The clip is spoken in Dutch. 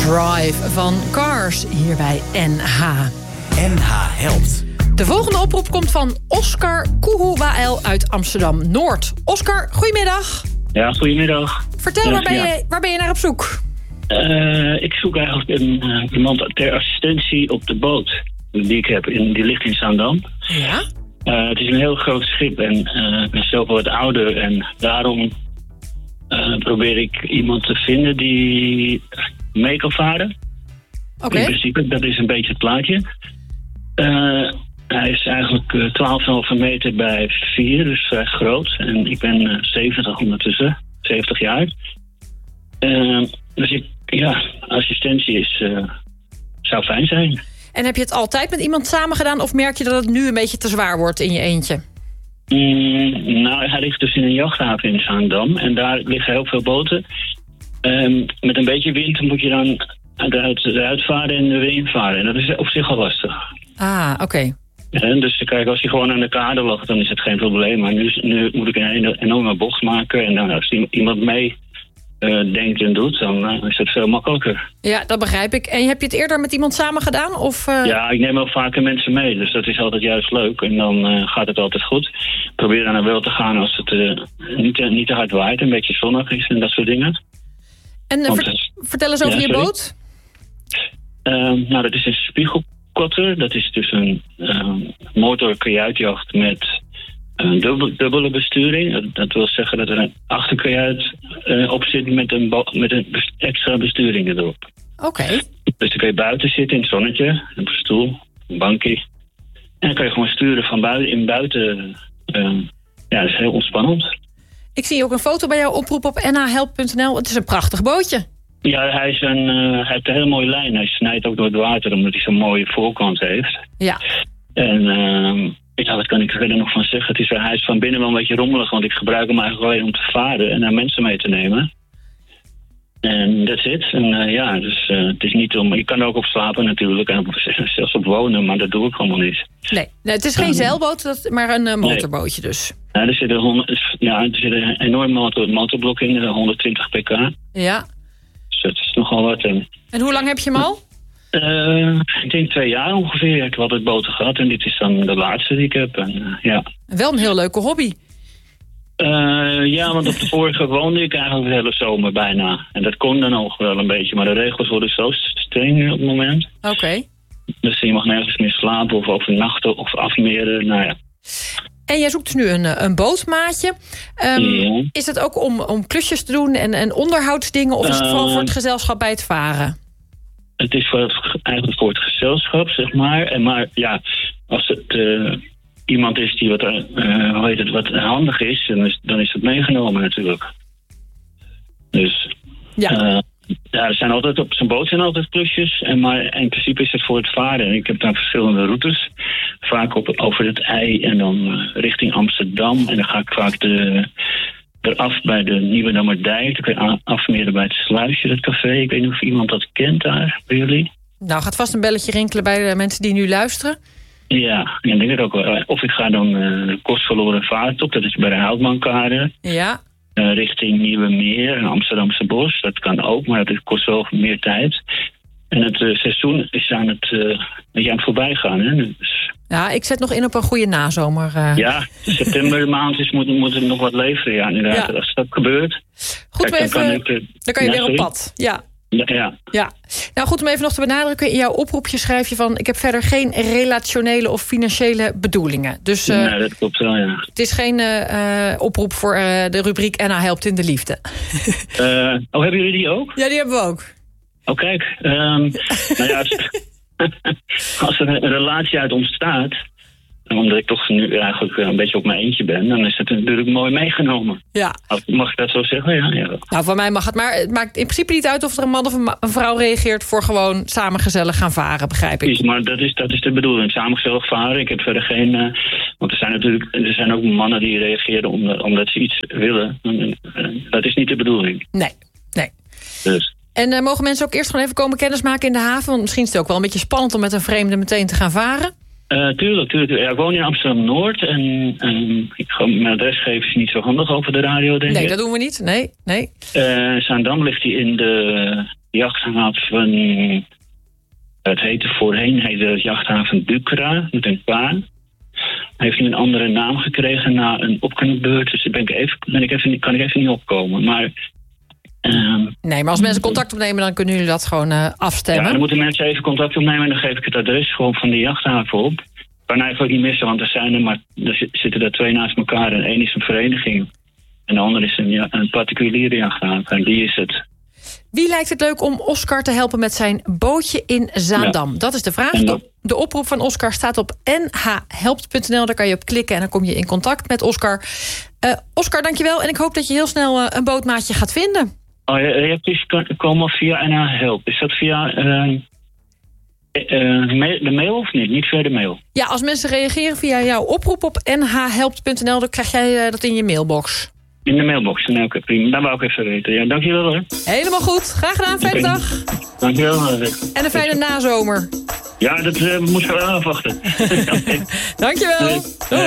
Drive van Cars hier bij NH. NH helpt. De volgende oproep komt van Oscar Kuhuwael uit Amsterdam-Noord. Oscar, goedemiddag. Ja, goedemiddag. Vertel, waar ben je naar op zoek? Ik zoek eigenlijk iemand ter assistentie op de boot die ik heb. Die ligt in Zaandam. Ja? Het is een heel groot schip en ik ben zelf wat ouder. En daarom probeer ik iemand te vinden die mee kan varen. Oké. In principe, dat is een beetje het plaatje. Hij is eigenlijk 12,5 meter bij 4, dus vrij groot. En ik ben 70 ondertussen, 70 jaar. Dus assistentie zou fijn zijn. En heb je het altijd met iemand samen gedaan, of merk je dat het nu een beetje te zwaar wordt in je eentje? Hij ligt dus in een jachthaven in Zaandam. En daar liggen heel veel boten. Met een beetje wind moet je dan eruit varen en er weer invaren. En dat is op zich al lastig. Ah, oké. Dus kijk, als hij gewoon aan de kade lag, dan is het geen probleem. Maar nu moet ik een enorme bocht maken. En dan, als iemand mee denkt en doet, dan is het veel makkelijker. Ja, dat begrijp ik. En heb je het eerder met iemand samen gedaan? Of, Ja, ik neem wel vaker mensen mee. Dus dat is altijd juist leuk. En dan gaat het altijd goed. Ik probeer dan wel te gaan als het niet te hard waait. Een beetje zonnig is en dat soort dingen. En vertel eens over je boot. Dat is een spiegelkotter. Dat is dus een motorkajuitjacht met een dubbele besturing. Dat wil zeggen dat er een achterkajuit op zit met een extra besturing erop. Oké. Dus dan kun je buiten zitten in het zonnetje, op een stoel, een bankje. En dan kan je gewoon sturen van buiten. Dat is heel ontspannend. Ik zie ook een foto bij jou oproep op nhhelp.nl. Het is een prachtig bootje. Ja, hij heeft een hele mooie lijn. Hij snijdt ook door het water omdat hij zo'n mooie voorkant heeft. Ja. En wat kan ik er verder nog van zeggen? Hij is van binnen wel een beetje rommelig, want ik gebruik hem eigenlijk alleen om te varen en naar mensen mee te nemen. En that's it. En dus het is niet om. Je kan er ook op slapen natuurlijk en zelfs op wonen, maar dat doe ik allemaal niet. Nee, het is geen zeilboot, maar een motorbootje dus. Ja, er zit een enorm motorblok in, 120 pk. Ja. Dus dat is nogal wat. En hoe lang heb je hem al? Ik denk 2 jaar ongeveer. Ik heb altijd boten gehad en dit is dan de laatste die ik heb. Wel een heel leuke hobby. Want op de vorige woonde ik eigenlijk de hele zomer bijna. En dat kon dan ook wel een beetje. Maar de regels worden zo streng nu op het moment. Oké. Dus je mag nergens meer slapen of overnachten of afmeren. Nou ja. En jij zoekt dus nu een bootmaatje. Is het ook om klusjes te doen en onderhoudsdingen? Of is het vooral voor het gezelschap bij het varen? Het is eigenlijk voor het gezelschap, zeg maar. Maar ja, als het iemand is die wat handig is, dan is het meegenomen natuurlijk. Dus ja. Er zijn altijd op zo'n boot zijn altijd klusjes. Maar in principe is het voor het varen. En ik heb dan verschillende routes. Vaak over het IJ en dan richting Amsterdam. En dan ga ik vaak eraf bij de Nieuwe Dammerdijk. Dan kun je afmeren bij het Sluisje, dat café. Ik weet niet of iemand dat kent daar, bij jullie. Nou, gaat vast een belletje rinkelen bij de mensen die nu luisteren. Ja, ik denk het ook wel. Of ik ga dan de Kostverloren Vaart op. Dat is bij de Houtmankade. Ja. Richting Nieuwe Meer en Amsterdamse Bos. Dat kan ook, maar dat kost wel meer tijd. En het seizoen is aan het voorbij gaan. Hè? Dus ja, ik zet nog in op een goede nazomer. Ja, september maand moet er nog wat leveren. Ja, inderdaad. Ja. Als dat gebeurt. Goed, kijk, dan kan je weer op pad. Ja. Ja. Nou goed, om even nog te benadrukken. In jouw oproepje schrijf je van: ik heb verder geen relationele of financiële bedoelingen. Dus nee, dat klopt wel, ja. Het is geen oproep voor de rubriek NH helpt in de liefde. Hebben jullie die ook? Ja, die hebben we ook. Oh, kijk. Als er een relatie uit ontstaat, omdat ik toch nu eigenlijk een beetje op mijn eentje ben, dan is het natuurlijk mooi meegenomen. Ja. Mag ik dat zo zeggen? Ja. Nou, voor mij mag het. Maar het maakt in principe niet uit of er een man of een vrouw reageert voor gewoon samen gezellig gaan varen, begrijp ik. Maar dat is de bedoeling. Samen gezellig varen. Ik heb verder geen. Want er zijn ook mannen die reageren omdat ze iets willen. Dat is niet de bedoeling. Nee. Dus. En mogen mensen ook eerst gewoon even komen kennismaken in de haven? Want misschien is het ook wel een beetje spannend om met een vreemde meteen te gaan varen. Tuurlijk. Ja, ik woon in Amsterdam-Noord en mijn adres geven is niet zo handig over de radio, denk ik. Nee, dat doen we niet. Nee. Zaandam ligt hij jachthaven... Voorheen heette het jachthaven Bucra, met een K. Hij heeft nu een andere naam gekregen na een opknapbeurt. Dus daar kan ik even niet opkomen. Maar... nee, maar als mensen contact opnemen, dan kunnen jullie dat gewoon afstemmen. Ja, dan moeten mensen even contact opnemen en dan geef ik het adres gewoon van de jachthaven op. Kan eigenlijk ook niet missen, want er zitten er 2 naast elkaar. En 1 is een vereniging en de andere is een particuliere jachthaven. En die is het. Wie lijkt het leuk om Oscar te helpen met zijn bootje in Zaandam? Ja. Dat is de vraag. De oproep van Oscar staat op nhhelpt.nl. Daar kan je op klikken en dan kom je in contact met Oscar. Oscar, dankjewel. En ik hoop dat je heel snel een bootmaatje gaat vinden. Oh, je hebt dus komen via NH-help. Is dat via de mail of niet? Niet via de mail? Ja, als mensen reageren via jouw oproep op nhhelpt.nl... dan krijg jij dat in je mailbox. In de mailbox, nee, oké, prima. Dat wou ik even weten. Ja, dankjewel hoor. Helemaal goed. Graag gedaan, fijne dag. Dankjewel. En een fijne nazomer. Ja, dat moeten we wel afwachten. Dankjewel. Doei.